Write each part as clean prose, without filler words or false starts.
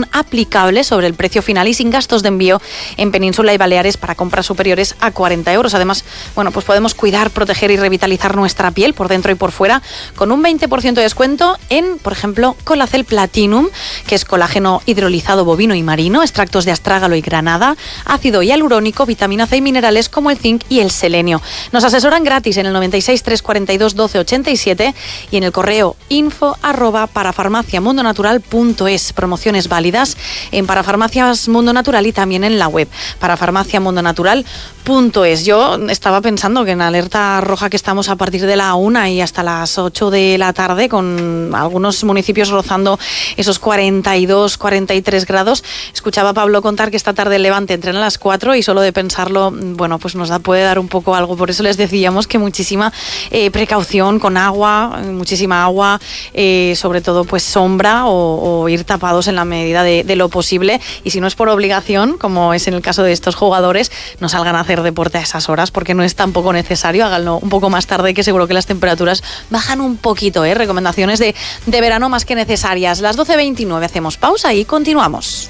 aplicable sobre el precio final y sin gastos de envío en Península y Baleares para compras superiores a 40 euros. Además, bueno, pues podemos cuidar, proteger y revitalizar nuestra piel por dentro y por fuera con un 20% de descuento en, por ejemplo, Colacel Platinum, que es colágeno hidrolizado bovino y marino, extractos de astrágalo y granada, ácido hialurónico, vitamina C y minerales como el zinc y el selenio. Nos asesoran gratis en el 96 342 12 87 y en el correo info@parafarmaciamundonatural.es. Promociones válidas en Parafarmacias Mundo Natural y también en la web parafarmaciamundonatural.es. Yo estaba pensando que en alerta roja que estamos a partir de la 1 y hasta las 8 de la tarde, con algunos municipios rozando esos 42, 43 grados. Escuchaba a Pablo contar que esta tarde el Levante entrena a las 4 y solo de pensarlo, bueno, pues nos puede dar un poco algo. Por eso les decíamos que muchísima precaución con agua, muchísima agua, sobre todo pues sombra o ir tapados en la medida de lo posible, y si no es por obligación, como es en el caso de estos jugadores, no salgan a hacer deporte a esas horas porque no es tampoco necesario, háganlo un poco más tarde, que seguro que las temperaturas bajan un poquito. Recomendaciones de verano más que necesarias. Las 12:29 hacemos pausa y continuamos.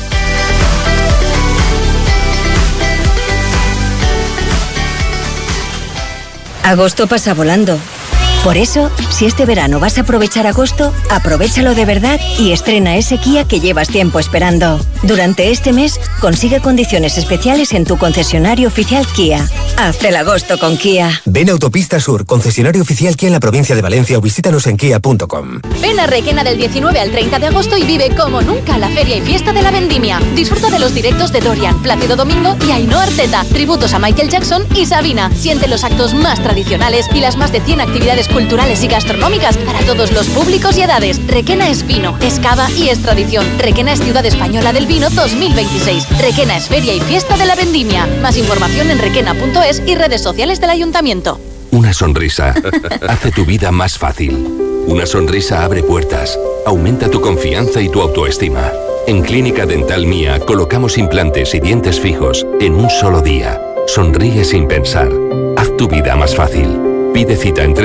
Agosto pasa volando. Por eso, si este verano vas a aprovechar agosto, aprovéchalo de verdad y estrena ese Kia que llevas tiempo esperando. Durante este mes, consigue condiciones especiales en tu concesionario oficial Kia. Haz el agosto con Kia. Ven a Autopista Sur, concesionario oficial Kia en la provincia de Valencia, o visítanos en kia.com. Ven a Requena del 19 al 30 de agosto y vive como nunca la feria y fiesta de la vendimia. Disfruta de los directos de Dorian, Plácido Domingo y Ainhoa Arteta, tributos a Michael Jackson y Sabina. Siente los actos más tradicionales y las más de 100 actividades culturales y gastronómicas para todos los públicos y edades. Requena es vino, es cava y es tradición. Requena es Ciudad Española del Vino 2026. Requena es feria y fiesta de la vendimia. Más información en requena.es y redes sociales del Ayuntamiento. Una sonrisa hace tu vida más fácil. Una sonrisa abre puertas, aumenta tu confianza y tu autoestima. En Clínica Dental Mía colocamos implantes y dientes fijos en un solo día. Sonríe sin pensar. Haz tu vida más fácil. Pide cita en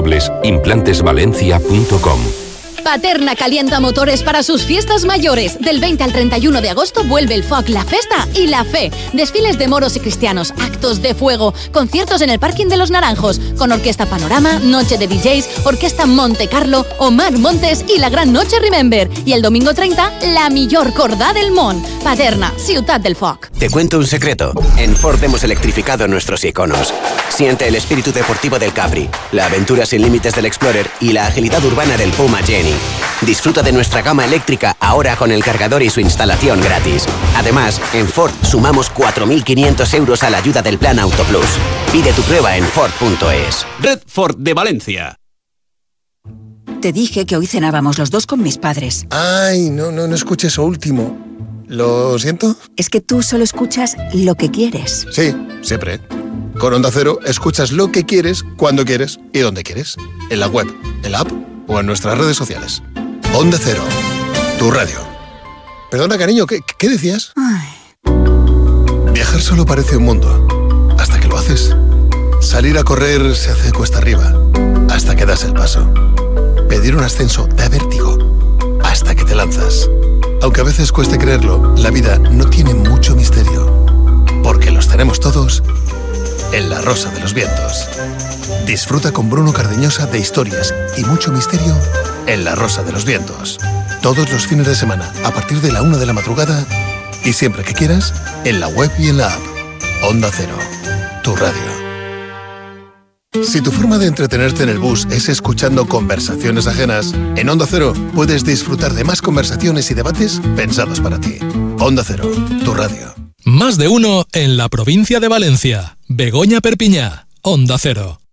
www.implantesvalencia.com. Paterna calienta motores para sus fiestas mayores. Del 20 al 31 de agosto vuelve el FOC, la Festa y la Fe. Desfiles de moros y cristianos, actos de fuego, conciertos en el Parking de los Naranjos, con Orquesta Panorama, noche de DJs, Orquesta Monte Carlo, Omar Montes y la Gran Noche Remember. Y el domingo 30, la millor cordà del món. Paterna, ciutat del foc. Te cuento un secreto. En Ford hemos electrificado nuestros iconos. Siente el espíritu deportivo del Capri, la aventura sin límites del Explorer y la agilidad urbana del Puma Jenny. Disfruta de nuestra gama eléctrica ahora con el cargador y su instalación gratis. Además, en Ford sumamos 4.500 euros a la ayuda del Plan Auto Plus. Pide tu prueba en Ford.es. Red Ford de Valencia. Te dije que hoy cenábamos los dos con mis padres. Ay, no escuché eso último. ¿Lo siento? Es que tú solo escuchas lo que quieres. Sí, siempre. Con Onda Cero escuchas lo que quieres, cuando quieres y donde quieres. En la web, en la app o en nuestras redes sociales. Onda Cero, tu radio. Perdona, cariño, ¿qué decías? Ay. Viajar solo parece un mundo, hasta que lo haces. Salir a correr se hace cuesta arriba, hasta que das el paso. Pedir un ascenso da vértigo, hasta que te lanzas. Aunque a veces cueste creerlo, la vida no tiene mucho misterio, porque los tenemos todos en La Rosa de los Vientos. Disfruta con Bruno Cardeñosa de historias y mucho misterio en La Rosa de los Vientos. Todos los fines de semana, a partir de la 1 de la madrugada, y siempre que quieras, en la web y en la app. Onda Cero, tu radio. Si tu forma de entretenerte en el bus es escuchando conversaciones ajenas, en Onda Cero puedes disfrutar de más conversaciones y debates pensados para ti. Onda Cero, tu radio. Más de uno en la provincia de Valencia. Begoña Perpiñá, Onda Cero.